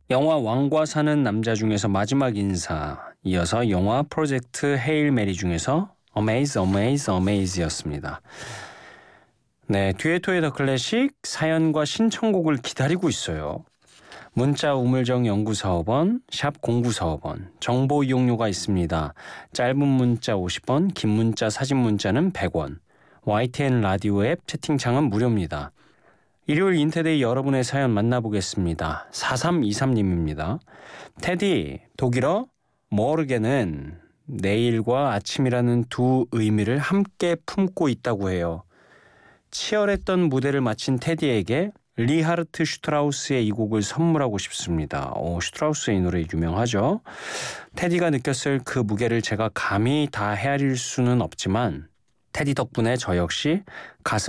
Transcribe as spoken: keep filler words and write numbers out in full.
영화 왕과 사는 남자 중에서 마지막 인사, 이어서 영화 프로젝트 헤일 메리 중에서 Amaze, Amaze, Amaze였습니다. 네, 듀에토의 더 클래식 사연과 신청곡을 기다리고 있어요. 문자 우물정 연구사오 번, 샵 공구사오 번, 정보 이용료가 있습니다. 짧은 문자 오십 원, 긴 문자 사진 문자는 백 원, 와이티엔 라디오 앱 채팅창은 무료입니다. 일요일 인테데이 여러분의 사연 만나보겠습니다. 사삼이삼님입니다. 테디, 독일어 모르게는 내일과 아침이라는 두 의미를 함께 품고 있다고 해요. 치열했던 무대를 마친 테디에게 리하르트 슈트라우스의 이 곡을 선물하고 싶습니다. 오, 슈트라우스의 이 노래 유명하죠. 테디가 느꼈을 그 무게를 제가 감히 다 헤아릴 수는 없지만 테디 덕분에 저 역시 가슴